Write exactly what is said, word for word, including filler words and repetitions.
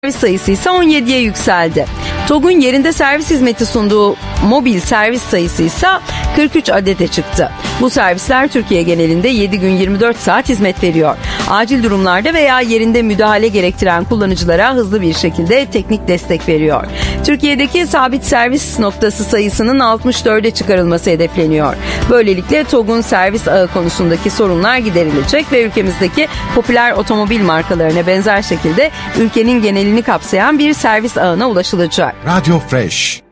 sayısı ise on yediye yükseldi. TOG'un yerinde servis hizmeti sunduğu mobil servis sayısı ise kırk üç adete çıktı. Bu servisler Türkiye genelinde yedi gün yirmi dört saat hizmet veriyor. Acil durumlarda veya yerinde müdahale gerektiren kullanıcılara hızlı bir şekilde teknik destek veriyor. Türkiye'deki sabit servis noktası sayısının altmış dörde çıkarılması hedefleniyor. Böylelikle TOG'un servis ağı konusundaki sorunlar giderilecek ve ülkemizdeki popüler otomobil markalarına benzer şekilde ülkenin genelini kapsayan bir servis ağına ulaşılacak. Radyo Fresh.